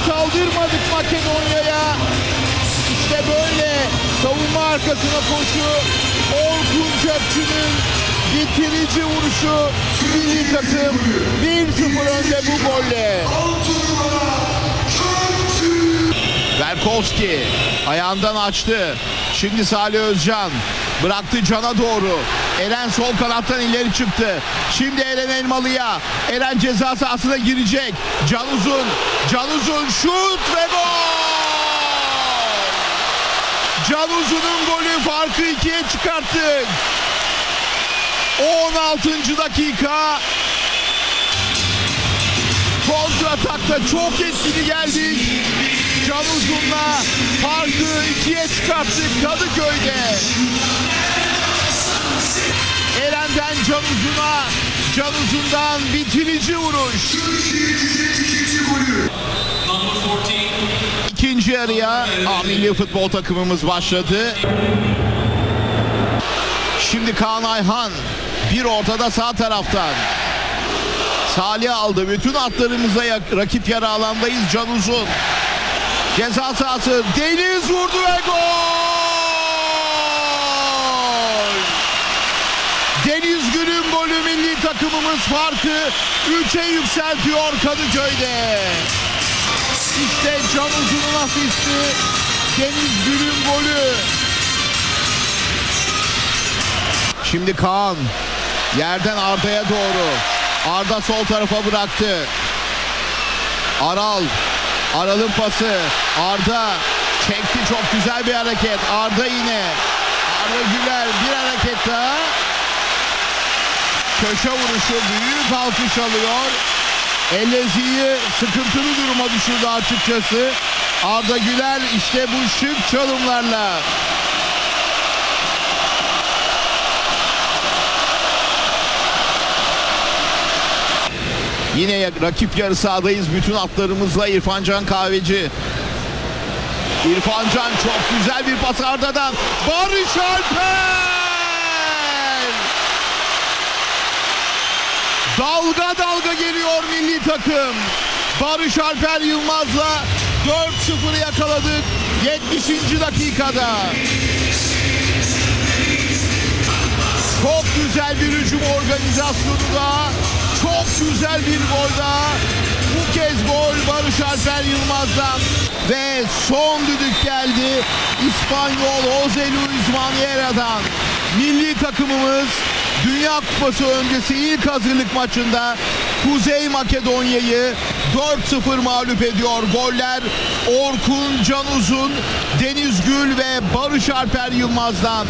kaldırmadık Makedonya'ya. İşte böyle savunma arkasına koşu, Orkun Kökçü'nün bitirici vuruşu, milli takım 1-0 önde bu golle. Berkowski ayağından açtı. Şimdi Salih Özcan bıraktı Can'a doğru. Eren sol kanattan ileri çıktı. Şimdi Eren Elmalı'ya. Eren ceza sahasına girecek. Can Uzun. Can Uzun şut ve gol! Can Uzun'un golü, farkı 2'ye çıkarttık. 16. dakika. Kontratakta çok etkili geldik. Can Uzun'la farkı 2'ye çıkarttık Kadıköy'de. Eren'den Can Uzun'a, Can Uzun'dan bitirici vuruş. İkinci yarıya milli futbol takımımız başladı. Şimdi Kaan Ayhan bir ortada sağ taraftan. Salih aldı. Bütün atlarımıza rakip yarı alandayız. Can Uzun. Ceza sahası. Deniz vurdu ve gol! Deniz Gül'ün golü, milli takımımız farkı 3'e yükseltiyor Kadıköy'de. İşte Can Uzun'un asisti, Deniz Gül'ün golü. Şimdi Kaan yerden Arda'ya doğru. Arda sol tarafa bıraktı. Aral'ın pası. Arda çekti, çok güzel bir hareket. Arda yine. Arda Güler bir hareket daha. Köşe vuruşu, büyük alkış alıyor. Ellezi'yi sıkıntılı duruma düşürdü açıkçası. Arda Güler işte bu şık çalımlarla. Yine rakip yarı sahadayız. Bütün atlarımızla İrfan Can Kahveci. İrfan Can çok güzel bir pas Arda'dan. Barış Alper! Dalga dalga geliyor milli takım. Barış Alper Yılmaz'la 4-0'ı yakaladık 70. dakikada. Çok güzel bir hücum organizasyonu da, çok güzel bir gol daha. Bu kez gol Barış Alper Yılmaz'dan. Ve son düdük geldi İspanyol Jose Luis Maniera'dan. Milli takımımız Dünya Kupası öncesi ilk hazırlık maçında Kuzey Makedonya'yı 4-0 mağlup ediyor. Goller Orkun, Can Uzun, Deniz Gül ve Barış Alper Yılmaz'dan.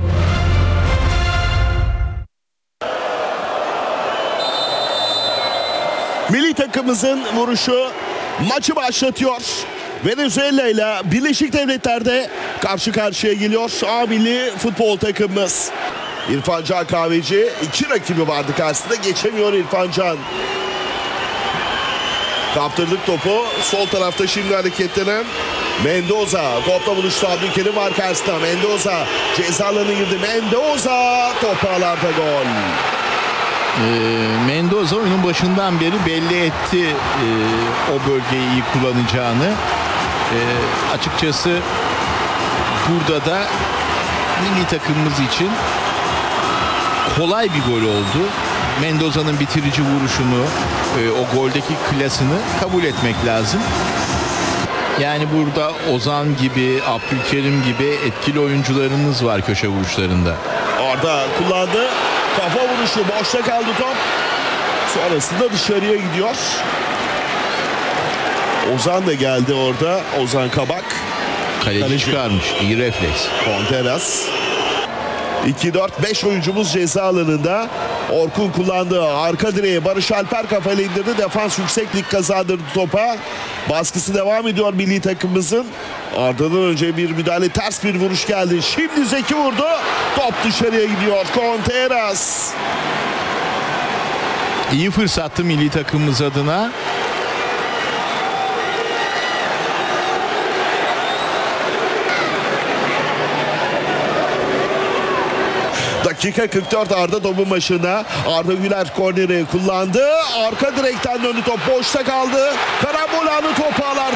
Milli takımımızın vuruşu maçı başlatıyor. Venezuela ile Birleşik Devletler'de karşı karşıya geliyor A milli futbol takımımız. İrfan Can Kahveci, iki rakibi vardı karşısında, geçemiyor İrfan Can. Kaptırdık topu. Sol tarafta şimdi hareketlenen Mendoza. Topla buluştu, Abdülkerim var karşısında. Mendoza ceza alanına girdi. Mendoza top ağlarda, gol. Mendoza oyunun başından beri belli etti o bölgeyi iyi kullanacağını. Açıkçası burada da milli takımımız için kolay bir gol oldu. Mendoza'nın bitirici vuruşunu, o goldeki klasını kabul etmek lazım. Yani burada Ozan gibi, Abdülkerim gibi etkili oyuncularımız var köşe vuruşlarında. Arda kullandı. Kafa vuruşu, boşta kaldı top. Sonrasında dışarıya gidiyor. Ozan da geldi orada. Ozan Kabak. Kaleci çıkarmış. İyi refleks. Conteras. 2-4-5 oyuncumuz ceza alanında. Orkun kullandı. Arka direğe Barış Alper kafayla indirdi. Defans yükseklik kazandırdı topa. Baskısı devam ediyor milli takımımızın. Arda'dan önce bir müdahale, ters bir vuruş geldi. Şimdi Zeki vurdu. Top dışarıya gidiyor. Conteras. İyi fırsattı milli takımımız adına. Dakika 44, Arda topun başında. Arda Güler korneri kullandı. Arka direkten döndü top, boşta kaldı. Karambol anı, top ağlarda,